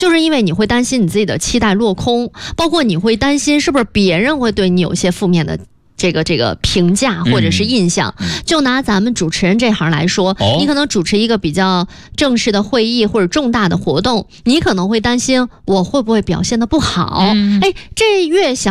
就是因为你会担心你自己的期待落空，包括你会担心是不是别人会对你有些负面的这个评价或者是印象。就拿咱们主持人这行来说，你可能主持一个比较正式的会议或者重大的活动，你可能会担心我会不会表现得不好。这越想